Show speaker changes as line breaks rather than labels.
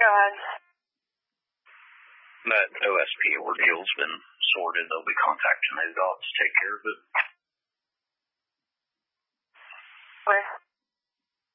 God.
That OSP ordeal's been sorted. They'll be contacting those dogs to take care of it.